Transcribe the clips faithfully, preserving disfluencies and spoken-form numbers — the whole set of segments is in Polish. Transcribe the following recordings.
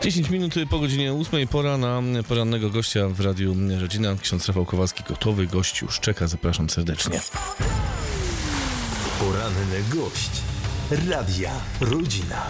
dziesięć minut po godzinie ósmej, pora na porannego gościa w Radiu Rodzina. Ksiądz Rafał Kowalski gotowy, gość już czeka, zapraszam serdecznie. Poranny gość Radia Rodzina.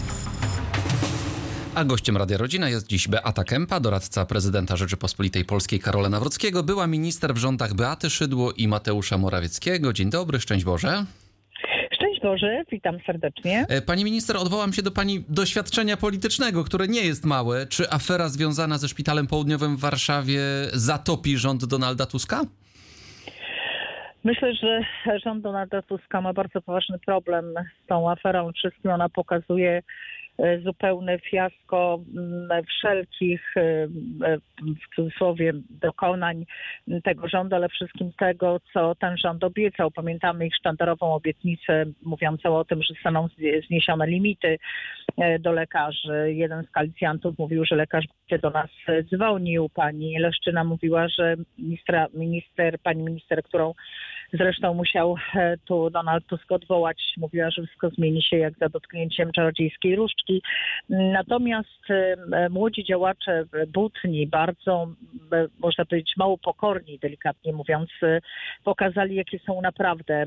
A gościem Radia Rodzina jest dziś Beata Kempa, doradca prezydenta Rzeczypospolitej Polskiej Karola Nawrockiego, była minister w rządach Beaty Szydło i Mateusza Morawieckiego. Dzień dobry, szczęść Boże. Szczęść Boże, witam serdecznie. Pani minister, odwołam się do pani doświadczenia politycznego, które nie jest małe. Czy afera związana ze Szpitalem Południowym w Warszawie zatopi rząd Donalda Tuska? Myślę, że rząd Donalda Tuska ma bardzo poważny problem z tą aferą. Wszystkim ona pokazuje zupełne fiasko wszelkich, w cudzysłowie, dokonań tego rządu, ale wszystkim tego, co ten rząd obiecał. Pamiętamy ich sztandarową obietnicę mówiącą o tym, że zostaną zniesione limity do lekarzy. Jeden z koalicjantów mówił, że lekarz się do nas dzwonił. Pani Leszczyna mówiła, że ministra, minister, pani minister, którą zresztą musiał tu Donald Tusk odwołać, mówiła, że wszystko zmieni się jak za dotknięciem czarodziejskiej różdżki. Natomiast młodzi działacze butni, bardzo, można powiedzieć, mało pokorni, delikatnie mówiąc, pokazali, jakie są naprawdę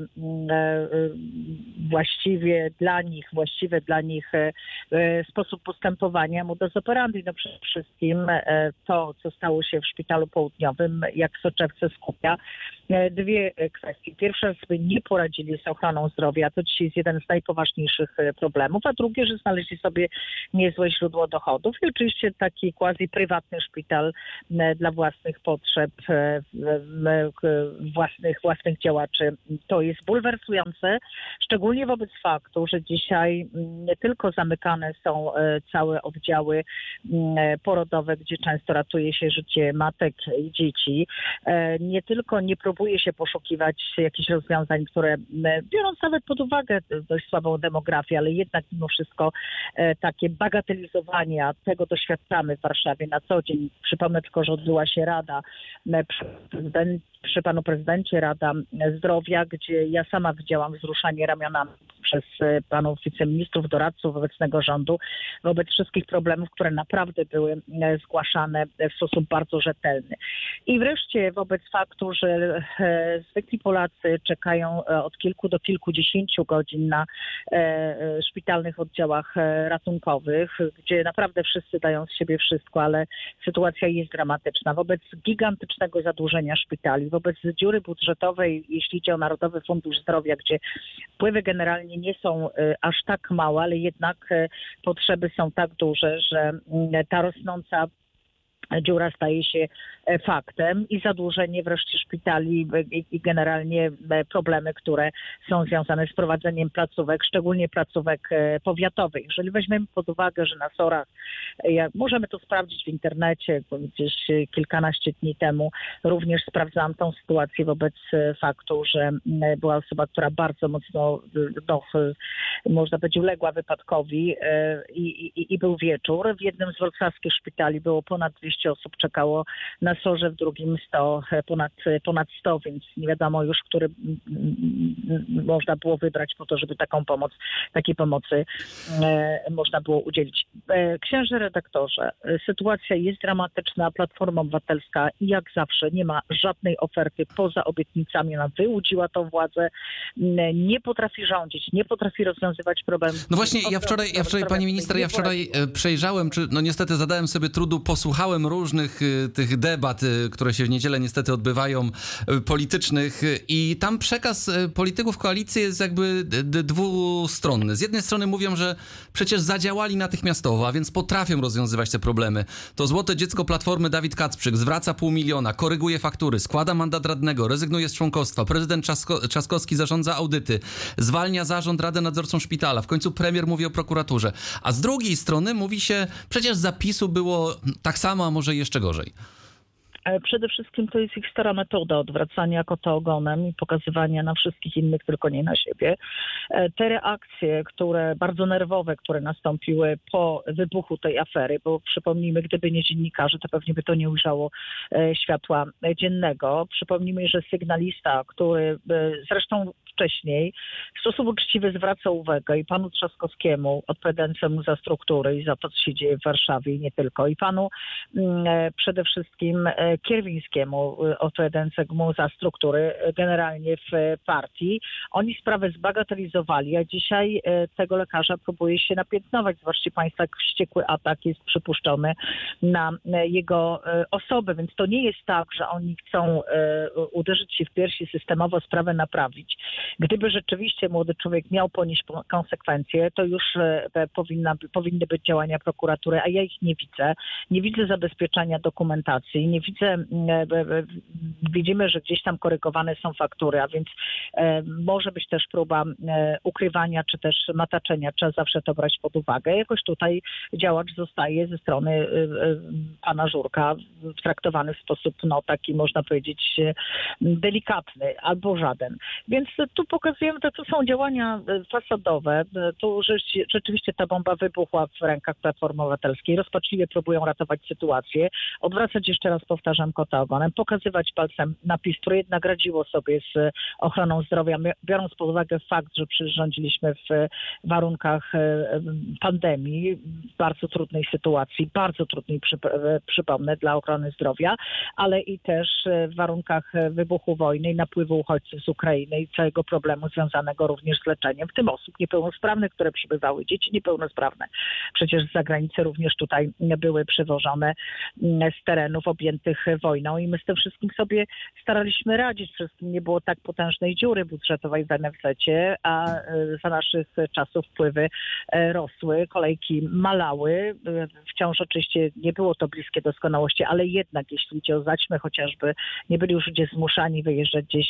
właściwie dla nich, właściwe dla nich sposób postępowania, modus operandi. No przede wszystkim to, co stało się w Szpitalu Południowym, jak w soczewce skupia dwie kwestie. Pierwsza, że sobie nie poradzili z ochroną zdrowia, to dzisiaj jest jeden z najpoważniejszych problemów, a drugie, że znaleźli sobie niezłe źródło dochodów i oczywiście taki quasi prywatny szpital dla własnych potrzeb, własnych, własnych działaczy. To jest bulwersujące, szczególnie wobec faktu, że dzisiaj nie tylko zamykane są całe oddziały porodowe, gdzie często ratuje się życie matek i dzieci, nie tylko nie próbuje się poszukiwać jakichś rozwiązań, które biorąc nawet pod uwagę dość słabą demografię, ale jednak mimo wszystko takie bagatelizowania, tego doświadczamy w Warszawie na co dzień. Przypomnę tylko, że odbyła się rada przy, prezydent, przy panu prezydencie, Rada Zdrowia, gdzie ja sama widziałam wzruszanie ramionami przez panów wiceministrów, doradców obecnego rządu wobec wszystkich problemów, które naprawdę były zgłaszane w sposób bardzo rzetelny. I wreszcie wobec faktu, że zwykli Polacy czekają od kilku do kilkudziesięciu godzin na szpitalnych oddziałach ratunkowych, gdzie naprawdę wszyscy dają z siebie wszystko, ale sytuacja jest dramatyczna. Wobec gigantycznego zadłużenia szpitali, wobec dziury budżetowej, jeśli idzie o Narodowy Fundusz Zdrowia, gdzie wpływy generalnie nie są aż tak małe, ale jednak potrzeby są tak duże, że ta rosnąca dziura staje się faktem i zadłużenie wreszcie szpitali i generalnie problemy, które są związane z prowadzeniem placówek, szczególnie placówek powiatowych. Jeżeli weźmiemy pod uwagę, że na SOR-ach, jak możemy to sprawdzić w internecie, gdzieś kilkanaście dni temu również sprawdzałam tą sytuację wobec faktu, że była osoba, która bardzo mocno, no, można powiedzieć, uległa wypadkowi i, i, i był wieczór. W jednym z wrocławskich szpitali było ponad dwieście osób czekało na sorze, w drugim sto, ponad, ponad sto, więc nie wiadomo już, który można było wybrać po to, żeby taką pomoc, takiej pomocy e, można było udzielić. E, księże redaktorze, sytuacja jest dramatyczna. Platforma Obywatelska jak zawsze nie ma żadnej oferty poza obietnicami. Ona wyłudziła tą władzę, nie potrafi rządzić, nie potrafi rozwiązywać problemów. No właśnie, ja wczoraj, ja wczoraj pani minister, ja wczoraj przejrzałem, czy no niestety zadałem sobie trudu, posłuchałem różnych y, tych debat, y, które się w niedzielę niestety odbywają, y, politycznych y, i tam przekaz y, polityków koalicji jest jakby d- dwustronny. Z jednej strony mówią, że przecież zadziałali natychmiastowo, a więc potrafią rozwiązywać te problemy. To złote dziecko Platformy Dawid Kacprzyk zwraca pół miliona, koryguje faktury, składa mandat radnego, rezygnuje z członkostwa, prezydent Czasko- Trzaskowski zarządza audyty, zwalnia zarząd, Radę Nadzorczą Szpitala, w końcu premier mówi o prokuraturze. A z drugiej strony mówi się, przecież zapisu było tak samo, a może jeszcze gorzej. Przede wszystkim to jest ich stara metoda odwracania kota ogonem i pokazywania na wszystkich innych, tylko nie na siebie. Te reakcje, które bardzo nerwowe, które nastąpiły po wybuchu tej afery, bo przypomnijmy, gdyby nie dziennikarze, to pewnie by to nie ujrzało światła dziennego. Przypomnijmy, że sygnalista, który zresztą wcześniej w sposób uczciwy zwraca uwagę i panu Trzaskowskiemu, odpowiadającemu za struktury i za to, co się dzieje w Warszawie i nie tylko, i panu e, przede wszystkim e, Kierwińskiemu, e, odpowiadającemu za struktury e, generalnie w e, partii. Oni sprawę zbagatelizowali, a dzisiaj e, tego lekarza próbuje się napiętnować. Zobaczcie państwo, jak wściekły atak jest przypuszczony na e, jego e, osobę, więc to nie jest tak, że oni chcą e, uderzyć się w piersi, systemowo sprawę naprawić. Gdyby rzeczywiście młody człowiek miał ponieść konsekwencje, to już powinna, powinny być działania prokuratury, a ja ich nie widzę. Nie widzę zabezpieczania dokumentacji, nie widzę, widzimy, że gdzieś tam korygowane są faktury, a więc może być też próba ukrywania czy też mataczenia. Trzeba zawsze to brać pod uwagę. Jakoś tutaj działacz zostaje ze strony pana Żurka traktowany w sposób, no taki można powiedzieć, delikatny albo żaden. Więc tu pokazujemy, że to są działania fasadowe. Tu rzeczywiście ta bomba wybuchła w rękach Platformy Obywatelskiej. Rozpaczliwie próbują ratować sytuację, odwracać, jeszcze raz powtarzam, kota ogonem, pokazywać palcem na PiS, które jednak radziło sobie z ochroną zdrowia, biorąc pod uwagę fakt, że przyrządziliśmy w warunkach pandemii, w bardzo trudnej sytuacji, bardzo trudnej, przypomnę, dla ochrony zdrowia, ale i też w warunkach wybuchu wojny i napływu uchodźców z Ukrainy i całego problemu związanego również z leczeniem, w tym osób niepełnosprawnych, które przybywały, dzieci niepełnosprawne. Przecież z zagranicy również tutaj były przywożone z terenów objętych wojną i my z tym wszystkim sobie staraliśmy radzić. Wszystkim nie było tak potężnej dziury budżetowej w en ef zecie, a za naszych czasów wpływy rosły, kolejki malały. Wciąż oczywiście nie było to bliskie doskonałości, ale jednak jeśli idzie o zaćmę chociażby, nie byli już ludzie zmuszani wyjeżdżać gdzieś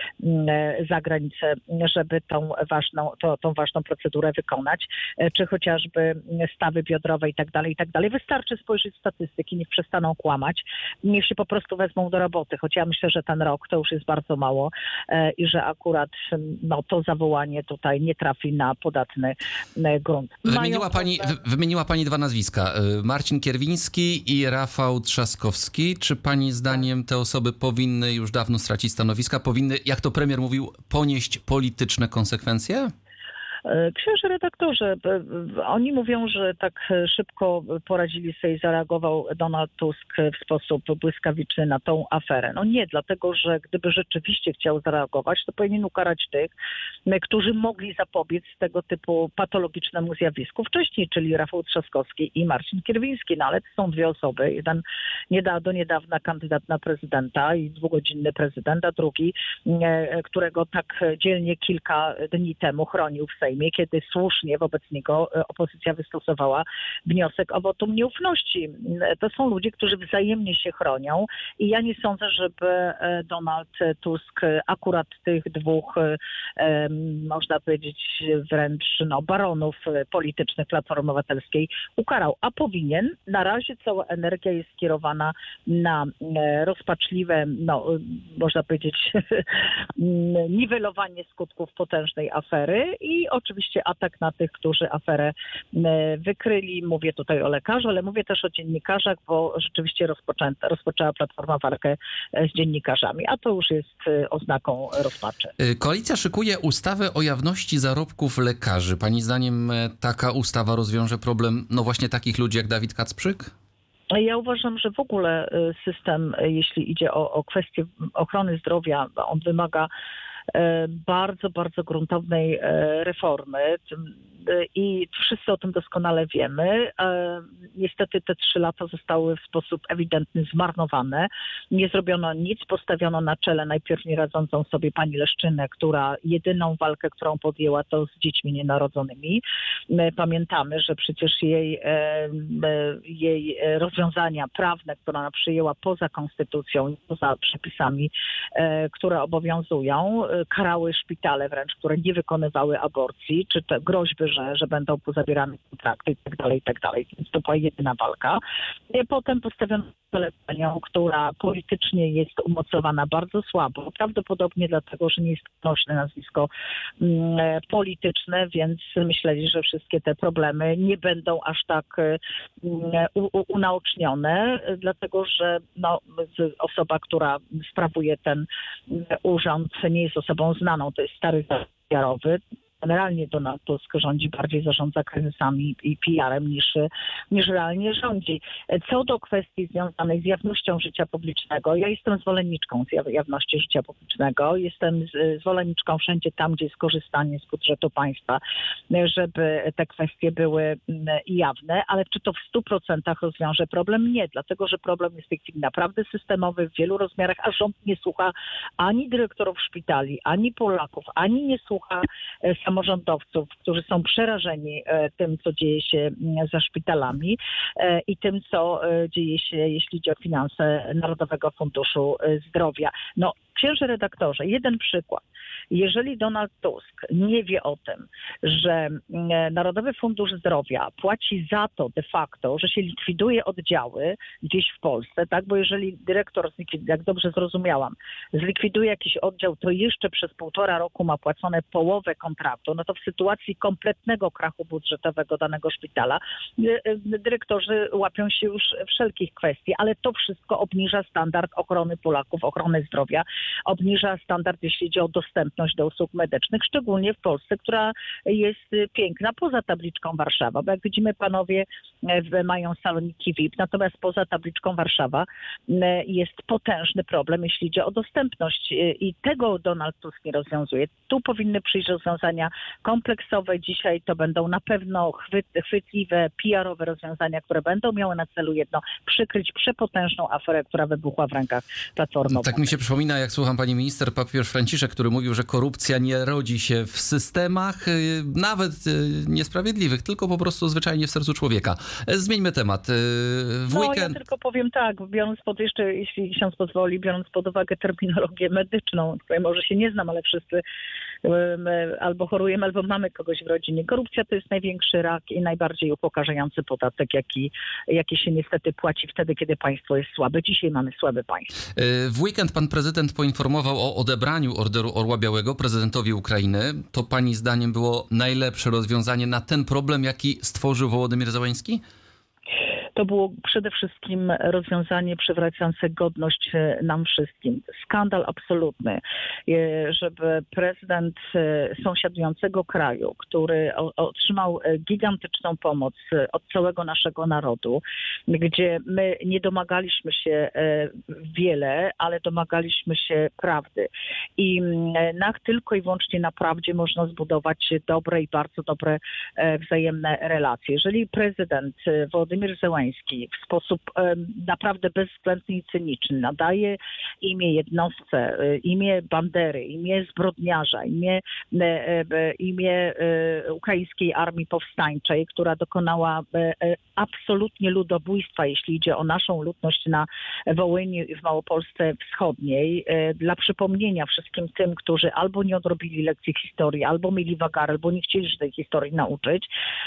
za granicę, żeby tą ważną, to, tą ważną procedurę wykonać, czy chociażby stawy biodrowe i tak dalej, i tak dalej. Wystarczy spojrzeć w statystyki, niech przestaną kłamać, niech się po prostu wezmą do roboty, choć ja myślę, że ten rok to już jest bardzo mało i że akurat no, to zawołanie tutaj nie trafi na podatny grunt. Wymieniła Mają pani, problem... wymieniła pani dwa nazwiska, Marcin Kierwiński i Rafał Trzaskowski. Czy pani zdaniem te osoby powinny już dawno stracić stanowiska, powinny, jak to premier mówił, ponieść polityczne konsekwencje? Księże redaktorze, oni mówią, że tak szybko poradzili sobie i zareagował Donald Tusk w sposób błyskawiczny na tą aferę. No nie, dlatego że gdyby rzeczywiście chciał zareagować, to powinien ukarać tych, którzy mogli zapobiec tego typu patologicznemu zjawisku wcześniej, czyli Rafał Trzaskowski i Marcin Kierwiński. No ale to są dwie osoby. Jeden nie da, do niedawna kandydat na prezydenta i dwugodzinny prezydent, a drugi, którego tak dzielnie kilka dni temu chronił w Sejmie, kiedy słusznie wobec niego opozycja wystosowała wniosek o wotum nieufności. To są ludzie, którzy wzajemnie się chronią i ja nie sądzę, żeby Donald Tusk akurat tych dwóch, można powiedzieć wręcz no, baronów politycznych Platformy Obywatelskiej ukarał, a powinien. Na razie cała energia jest skierowana na rozpaczliwe, no, można powiedzieć niwelowanie skutków potężnej afery i oczywiście atak na tych, którzy aferę wykryli. Mówię tutaj o lekarzu, ale mówię też o dziennikarzach, bo rzeczywiście rozpoczęta, rozpoczęła Platforma walkę z dziennikarzami, a to już jest oznaką rozpaczy. Koalicja szykuje ustawę o jawności zarobków lekarzy. Pani zdaniem taka ustawa rozwiąże problem no właśnie takich ludzi jak Dawid Kacprzyk? Ja uważam, że w ogóle system, jeśli idzie o, o kwestię ochrony zdrowia, on wymaga bardzo, bardzo gruntownej reformy i wszyscy o tym doskonale wiemy. Niestety te trzy lata zostały w sposób ewidentny zmarnowane. Nie zrobiono nic, postawiono na czele najpierw nieradzącą sobie pani Leszczynę, która jedyną walkę, którą podjęła, to z dziećmi nienarodzonymi. Pamiętamy, że przecież jej, jej rozwiązania prawne, które ona przyjęła poza konstytucją, poza przepisami, które obowiązują, karały szpitale wręcz, które nie wykonywały aborcji, czy te groźby, że, że będą pozabierane kontrakty i tak dalej, i tak dalej. Więc to była jedyna walka. Potem postawiono panią, która politycznie jest umocowana bardzo słabo, prawdopodobnie dlatego, że nie jest nośne nazwisko mm, polityczne, więc myśleli, że wszystkie te problemy nie będą aż tak mm, u, u, unaocznione, dlatego, że no, osoba, która sprawuje ten urząd, nie jest osobą znaną, to jest stary zawiarowy. Generalnie Donald Tusk rządzi, bardziej zarządza kryzysami i P R-em niż, niż realnie rządzi. Co do kwestii związanych z jawnością życia publicznego, ja jestem zwolenniczką z jawności życia publicznego, jestem zwolenniczką wszędzie tam, gdzie jest korzystanie z budżetu państwa, żeby te kwestie były jawne, ale czy to w stu procentach rozwiąże problem? Nie, dlatego że problem jest w tej chwili naprawdę systemowy w wielu rozmiarach, a rząd nie słucha ani dyrektorów szpitali, ani Polaków, ani nie słucha samorządowców, którzy są przerażeni tym, co dzieje się za szpitalami i tym, co dzieje się, jeśli idzie o finanse Narodowego Funduszu Zdrowia. No, księży redaktorze, jeden przykład. Jeżeli Donald Tusk nie wie o tym, że Narodowy Fundusz Zdrowia płaci za to de facto, że się likwiduje oddziały gdzieś w Polsce, tak? Bo jeżeli dyrektor, jak dobrze zrozumiałam, zlikwiduje jakiś oddział, to jeszcze przez półtora roku ma płacone połowę kontraktu, no to w sytuacji kompletnego krachu budżetowego danego szpitala dyrektorzy łapią się już wszelkich kwestii, ale to wszystko obniża standard ochrony Polaków, ochrony zdrowia, obniża standard, jeśli chodzi o dostępność do usług medycznych, szczególnie w Polsce, która jest piękna poza tabliczką Warszawa, bo jak widzimy, panowie mają saloniki V I P, natomiast poza tabliczką Warszawa jest potężny problem, jeśli idzie o dostępność i tego Donald Tusk nie rozwiązuje. Tu powinny przyjść rozwiązania kompleksowe. Dzisiaj to będą na pewno chwyt, chwytliwe, P R-owe rozwiązania, które będą miały na celu jedno, przykryć przepotężną aferę, która wybuchła w rękach Platformy. Tak mi się przypomina, jak słucham pani minister, papież Franciszek, który mówił, że korupcja nie rodzi się w systemach, nawet niesprawiedliwych, tylko po prostu zwyczajnie w sercu człowieka. Zmieńmy temat. W no, weekend... ja tylko powiem tak, biorąc pod jeszcze, jeśli ksiądz pozwoli, biorąc pod uwagę terminologię medyczną, której może się nie znam, ale wszyscy albo chorujemy, albo mamy kogoś w rodzinie. Korupcja to jest największy rak i najbardziej upokarzający podatek, jaki, jaki się niestety płaci wtedy, kiedy państwo jest słabe. Dzisiaj mamy słabe państwo. W weekend pan prezydent poinformował o odebraniu Orderu Orła Białego prezydentowi Ukrainy. To pani zdaniem było najlepsze rozwiązanie na ten problem, jaki stworzył Wołodymyr Zełenski? To było przede wszystkim rozwiązanie przywracające godność nam wszystkim. Skandal absolutny, żeby prezydent sąsiadującego kraju, który otrzymał gigantyczną pomoc od całego naszego narodu, gdzie my nie domagaliśmy się wiele, ale domagaliśmy się prawdy. I na, tylko i wyłącznie na prawdzie można zbudować dobre i bardzo dobre wzajemne relacje. Jeżeli prezydent Wołodymyr Zełenski w sposób naprawdę bezwzględny i cyniczny nadaje imię jednostce, imię bandery, imię zbrodniarza, imię, imię ukraińskiej armii powstańczej, która dokonała absolutnie ludobójstwa, jeśli idzie o naszą ludność na Wołyniu i w Małopolsce Wschodniej. Dla przypomnienia wszystkim tym, którzy albo nie odrobili lekcji historii, albo mieli wagary, albo nie chcieli się tej historii nauczyć.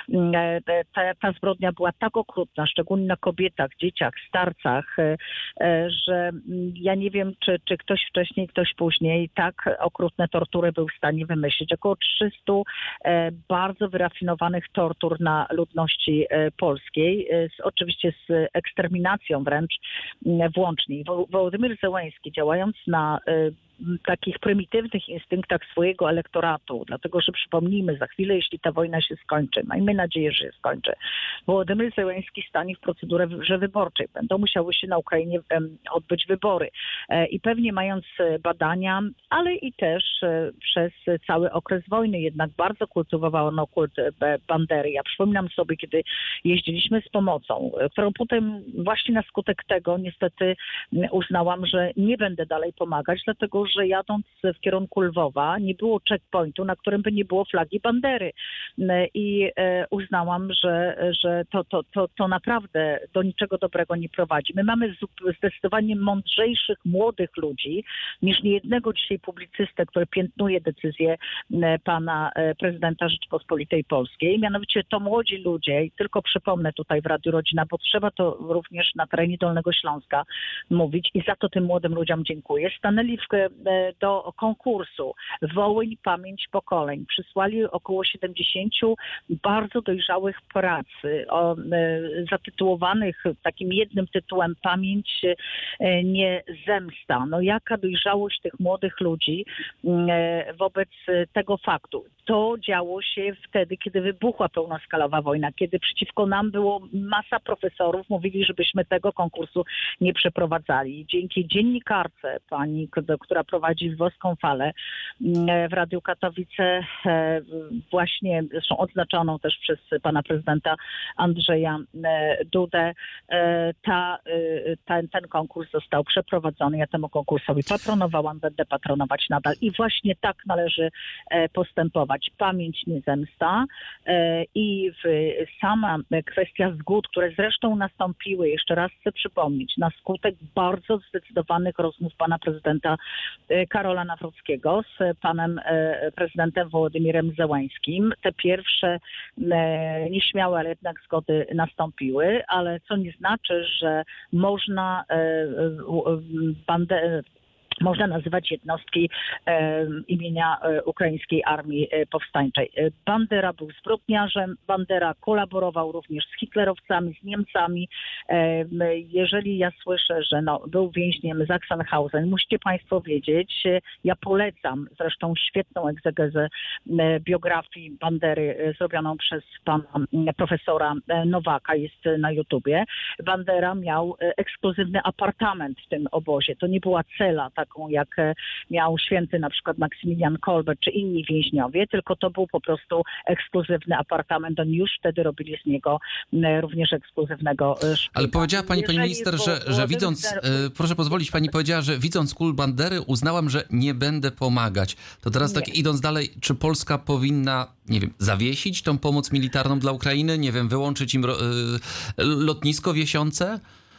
Ta, ta zbrodnia była tak okrutna, szczególnie na kobietach, dzieciach, starcach, że ja nie wiem, czy, czy ktoś wcześniej, ktoś później tak okrutne tortury był w stanie wymyślić. Około trzysta bardzo wyrafinowanych tortur na ludności polskiej, z, oczywiście z eksterminacją wręcz włącznie. Wołodymyr Zełenski, działając na takich prymitywnych instynktach swojego elektoratu, dlatego że przypomnijmy, za chwilę, jeśli ta wojna się skończy, miejmy nadzieję, że się skończy, Wołodymyr Zełenski stanie w procedurze wyborczej. Będą musiały się na Ukrainie odbyć wybory. I pewnie mając badania, ale i też przez cały okres wojny jednak bardzo kultywowano kult bandery. Ja przypominam sobie, kiedy jeździliśmy z pomocą, którą potem właśnie na skutek tego niestety uznałam, że nie będę dalej pomagać, dlatego dlatego że jadąc w kierunku Lwowa nie było checkpointu, na którym by nie było flagi Bandery. I uznałam, że, że to, to, to, to naprawdę do niczego dobrego nie prowadzi. My mamy zdecydowanie mądrzejszych, młodych ludzi niż niejednego dzisiaj publicystę, który piętnuje decyzję pana prezydenta Rzeczypospolitej Polskiej. Mianowicie to młodzi ludzie, i tylko przypomnę tutaj w Radiu Rodzina, bo trzeba to również na terenie Dolnego Śląska mówić i za to tym młodym ludziom dziękuję. Stanęli w, do konkursu Wołyń Pamięć Pokoleń. Przysłali około siedemdziesięciu bardzo dojrzałych prac o, zatytułowanych takim jednym tytułem Pamięć, nie zemsta. No jaka dojrzałość tych młodych ludzi wobec tego faktu. To działo się wtedy, kiedy wybuchła pełnoskalowa wojna, kiedy przeciwko nam było masa profesorów, mówili, żebyśmy tego konkursu nie przeprowadzali. Dzięki dziennikarce, pani, która prowadzi Włoską Falę w Radiu Katowice, właśnie zresztą odznaczoną też przez pana prezydenta Andrzeja Dudę, ta, ten, ten konkurs został przeprowadzony. Ja temu konkursowi patronowałam, będę patronować nadal i właśnie tak należy postępować. Pamięć, nie zemsta. I sama kwestia zgód, które zresztą nastąpiły, jeszcze raz chcę przypomnieć, na skutek bardzo zdecydowanych rozmów pana prezydenta Karola Nawrockiego z panem prezydentem Wołodymirem Zełańskim. Te pierwsze nieśmiałe, ale jednak zgody nastąpiły, ale co nie znaczy, że można bandę Można nazywać jednostki e, imienia e, Ukraińskiej Armii e, Powstańczej. Bandera był zbrodniarzem, Bandera kolaborował również z hitlerowcami, z Niemcami. E, jeżeli ja słyszę, że no, był więźniem Sachsenhausen, musicie państwo wiedzieć, ja polecam zresztą świetną egzegezę e, biografii Bandery e, zrobioną przez pana e, profesora e, Nowaka, jest na YouTubie. Bandera miał e, ekskluzywny apartament w tym obozie. To nie była cela, tak taką jak miał święty na przykład Maksymilian Kolbe czy inni więźniowie, tylko to był po prostu ekskluzywny apartament. Oni już wtedy robili z niego również ekskluzywnego szpitala. Ale powiedziała pani, pani minister, że, że widząc, proszę pozwolić, pani powiedziała, że widząc kul Bandery uznałam, że nie będę pomagać. To teraz tak idąc dalej, czy Polska powinna, nie wiem, zawiesić tą pomoc militarną dla Ukrainy? Nie wiem, wyłączyć im lotnisko Wiesiące?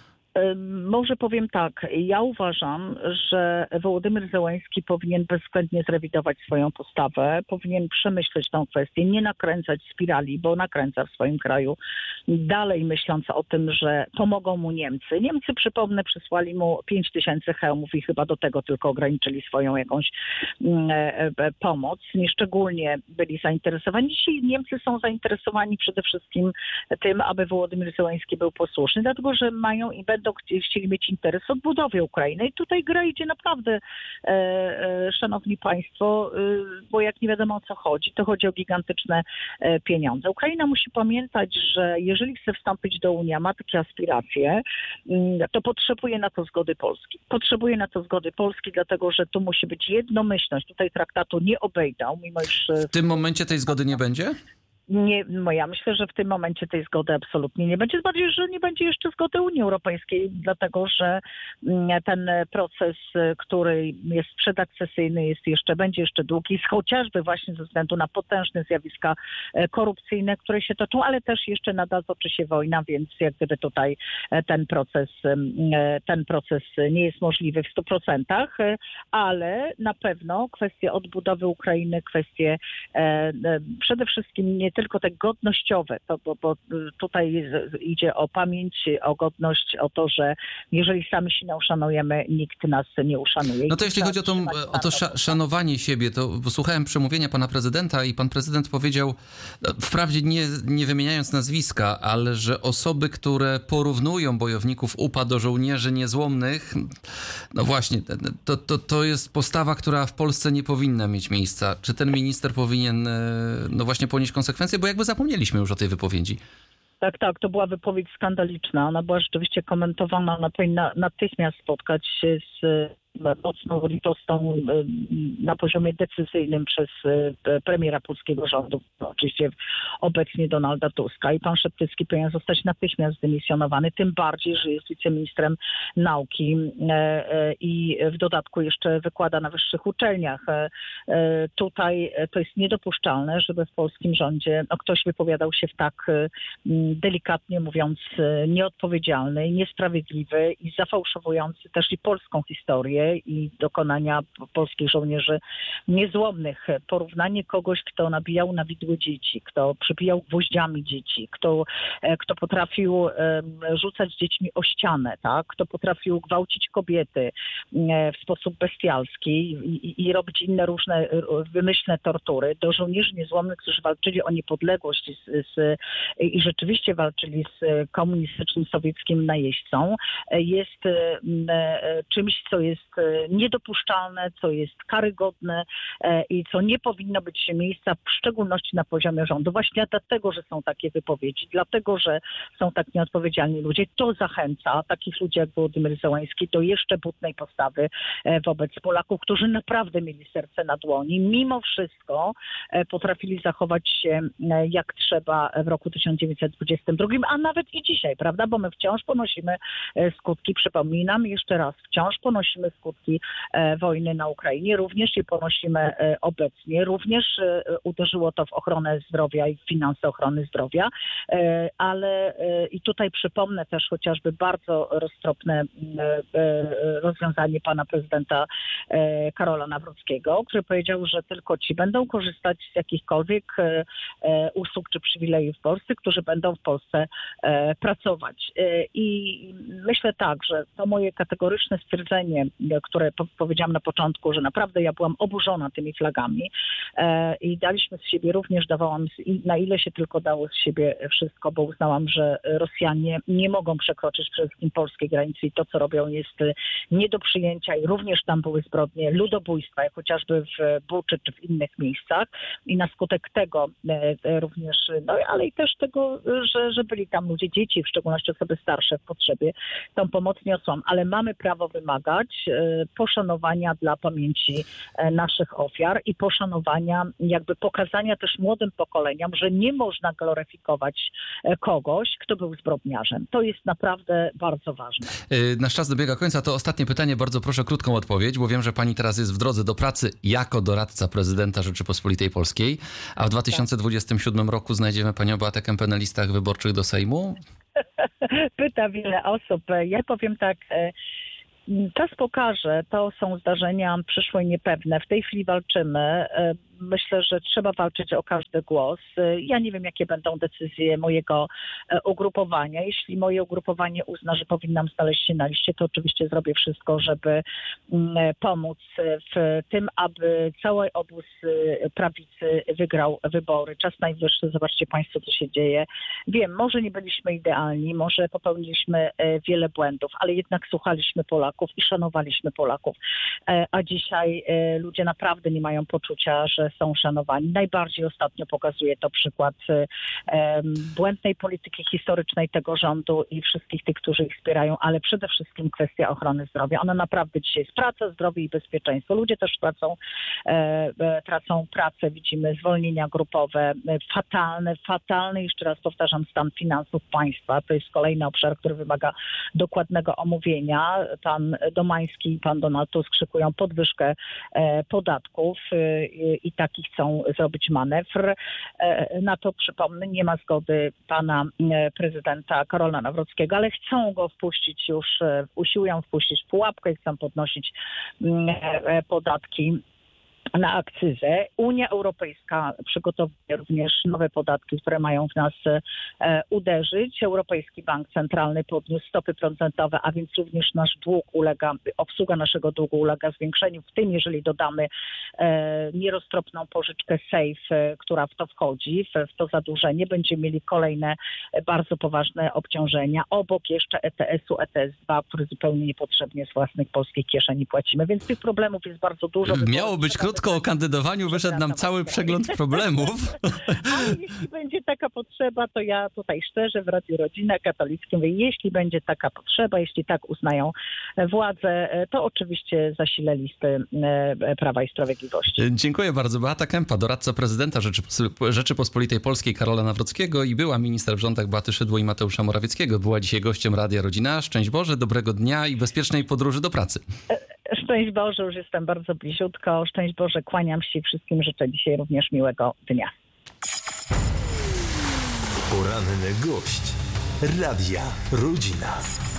Może powiem tak, ja uważam, że Wołodymyr Zełański powinien bezwzględnie zrewidować swoją postawę, powinien przemyśleć tę kwestię, nie nakręcać spirali, bo nakręca w swoim kraju, dalej myśląc o tym, że pomogą mu Niemcy. Niemcy, przypomnę, przysłali mu pięć tysięcy hełmów i chyba do tego tylko ograniczyli swoją jakąś e, e, pomoc. Nieszczególnie byli zainteresowani. Dzisiaj Niemcy są zainteresowani przede wszystkim tym, aby Wołodymyr Zełański był posłuszny, dlatego że mają i będą chcieli mieć interes w odbudowie Ukrainy. I tutaj gra idzie naprawdę, e, e, szanowni państwo, e, bo jak nie wiadomo o co chodzi, to chodzi o gigantyczne e, pieniądze. Ukraina musi pamiętać, że jeżeli chce wstąpić do Unii, a ma takie aspiracje, m, to potrzebuje na to zgody Polski. Potrzebuje na to zgody Polski, dlatego że tu musi być jednomyślność. Tutaj traktatu nie obejdą, mimo iż... W tym momencie tej zgody nie będzie? Nie, no ja myślę, że w tym momencie tej zgody absolutnie nie będzie. Bardziej, że nie będzie jeszcze zgody Unii Europejskiej, dlatego że ten proces, który jest przedakcesyjny, jest jeszcze, będzie jeszcze długi, chociażby właśnie ze względu na potężne zjawiska korupcyjne, które się toczą, ale też jeszcze nadal toczy się wojna, więc jak gdyby tutaj ten proces, ten proces nie jest możliwy w stu procentach, ale na pewno kwestie odbudowy Ukrainy, kwestie przede wszystkim nie tylko te godnościowe, to, bo, bo tutaj idzie o pamięć, o godność, o to, że jeżeli sami się nie uszanujemy, nikt nas nie uszanuje. No to jeśli chodzi o, tą, o to szanowanie siebie, to posłuchałem przemówienia pana prezydenta i pan prezydent powiedział, wprawdzie nie, nie wymieniając nazwiska, ale że osoby, które porównują bojowników U P A do żołnierzy niezłomnych, no właśnie, to, to, to jest postawa, która w Polsce nie powinna mieć miejsca. Czy ten minister powinien no właśnie ponieść konsekwencje? Bo jakby zapomnieliśmy już o tej wypowiedzi. Tak, tak, to była wypowiedź skandaliczna. Ona była rzeczywiście komentowana. Ona powinna natychmiast spotkać się z mocno litostą na poziomie decyzyjnym przez premiera polskiego rządu, oczywiście obecnie Donalda Tuska. I pan Szeptycki powinien zostać natychmiast zdymisjonowany, tym bardziej, że jest wiceministrem nauki i w dodatku jeszcze wykłada na wyższych uczelniach. Tutaj to jest niedopuszczalne, żeby w polskim rządzie no, ktoś wypowiadał się w tak delikatnie mówiąc nieodpowiedzialny, niesprawiedliwy i zafałszowujący też i polską historię i dokonania polskich żołnierzy niezłomnych. Porównanie kogoś, kto nabijał na widły dzieci, kto przybijał gwoździami dzieci, kto, kto potrafił rzucać dziećmi o ścianę, tak? Kto potrafił gwałcić kobiety w sposób bestialski i, i, i robić inne różne wymyślne tortury do żołnierzy niezłomnych, którzy walczyli o niepodległość z, z, i rzeczywiście walczyli z komunistycznym, sowieckim najeźdźcą, jest czymś, co jest niedopuszczalne, co jest karygodne i co nie powinno być miejsca, w szczególności na poziomie rządu. Właśnie dlatego, że są takie wypowiedzi, dlatego, że są tak nieodpowiedzialni ludzie, to zachęca takich ludzi jak Wołodymyr Zełański do jeszcze butnej postawy wobec Polaków, którzy naprawdę mieli serce na dłoni. Mimo wszystko potrafili zachować się jak trzeba w roku tysiąc dziewięćset dwudziestym drugim, a nawet i dzisiaj, prawda? Bo my wciąż ponosimy skutki, przypominam jeszcze raz, wciąż ponosimy skutki wojny na Ukrainie, również je ponosimy obecnie, również uderzyło to w ochronę zdrowia i w finanse ochrony zdrowia, ale i tutaj przypomnę też chociażby bardzo roztropne rozwiązanie pana prezydenta Karola Nawrockiego, który powiedział, że tylko ci będą korzystać z jakichkolwiek usług czy przywilejów w Polsce, którzy będą w Polsce pracować. I myślę tak, że to moje kategoryczne stwierdzenie, które powiedziałam na początku, że naprawdę ja byłam oburzona tymi flagami i daliśmy z siebie, również dawałam na ile się tylko dało z siebie wszystko, bo uznałam, że Rosjanie nie mogą przekroczyć przede wszystkim polskiej granicy i to, co robią, jest nie do przyjęcia i również tam były zbrodnie ludobójstwa, jak chociażby w Buczy czy w innych miejscach i na skutek tego również, no ale i też tego, że, że byli tam ludzie, dzieci, w szczególności osoby starsze w potrzebie, tą pomoc niosłam, ale mamy prawo wymagać poszanowania dla pamięci naszych ofiar i poszanowania, jakby pokazania też młodym pokoleniom, że nie można gloryfikować kogoś, kto był zbrodniarzem. To jest naprawdę bardzo ważne. Nasz czas dobiega końca. To ostatnie pytanie. Bardzo proszę o krótką odpowiedź, bo wiem, że pani teraz jest w drodze do pracy jako doradca prezydenta Rzeczypospolitej Polskiej, a w dwa tysiące dwudziestym siódmym roku znajdziemy panią Beatę Kempę na listach wyborczych do Sejmu? Pyta wiele osób. Ja powiem tak... Czas pokaże, to są zdarzenia przyszłe i niepewne. W tej chwili walczymy. Myślę, że trzeba walczyć o każdy głos. Ja nie wiem, jakie będą decyzje mojego ugrupowania. Jeśli moje ugrupowanie uzna, że powinnam znaleźć się na liście, to oczywiście zrobię wszystko, żeby pomóc w tym, aby cały obóz prawicy wygrał wybory. Czas najwyższy. Zobaczcie państwo, co się dzieje. Wiem, może nie byliśmy idealni, może popełniliśmy wiele błędów, ale jednak słuchaliśmy Polaków i szanowaliśmy Polaków. A dzisiaj ludzie naprawdę nie mają poczucia, że są szanowani. Najbardziej ostatnio pokazuje to przykład um, błędnej polityki historycznej tego rządu i wszystkich tych, którzy ich wspierają, ale przede wszystkim kwestia ochrony zdrowia. Ona naprawdę dzisiaj jest praca, zdrowie i bezpieczeństwo. Ludzie też tracą, e, tracą pracę, widzimy zwolnienia grupowe, fatalne, fatalny, jeszcze raz powtarzam, stan finansów państwa. To jest kolejny obszar, który wymaga dokładnego omówienia. Pan Domański i pan Donald Tusk szykują podwyżkę e, podatków e, i taki chcą zrobić manewr. Na to, przypomnę, nie ma zgody pana prezydenta Karola Nawrockiego, ale chcą go wpuścić już, usiłują wpuścić w pułapkę, chcą podnosić podatki na akcyzę. Unia Europejska przygotowuje również nowe podatki, które mają w nas e, uderzyć. Europejski Bank Centralny podniósł stopy procentowe, a więc również nasz dług ulega, obsługa naszego długu ulega zwiększeniu, w tym jeżeli dodamy e, nieroztropną pożyczkę SAFE, e, która w to wchodzi, w, w to zadłużenie, będziemy mieli kolejne e, bardzo poważne obciążenia. Obok jeszcze E T S-u, E T S dwa, który zupełnie niepotrzebnie z własnych polskich kieszeni płacimy, więc tych problemów jest bardzo dużo. Miało być krótko. krótko o kandydowaniu, wyszedł nam cały przegląd problemów. Ale jeśli będzie taka potrzeba, to ja tutaj szczerze w Radiu Rodzina Katolickim mówię, jeśli będzie taka potrzeba, jeśli tak uznają władze, to oczywiście zasilę listy Prawa i Sprawiedliwości. Dziękuję bardzo. Beata Kępa, doradca prezydenta Rzeczypos- Rzeczypospolitej Polskiej Karola Nawrockiego i była minister w rządach Beaty Szydło i Mateusza Morawieckiego. Była dzisiaj gościem Radia Rodzina. Szczęść Boże, dobrego dnia i bezpiecznej podróży do pracy. Szczęść Boże, już jestem bardzo bliziutko. Szczęść Boże, kłaniam się wszystkim. Życzę dzisiaj również miłego dnia. Poranny gość Radia Rodzina.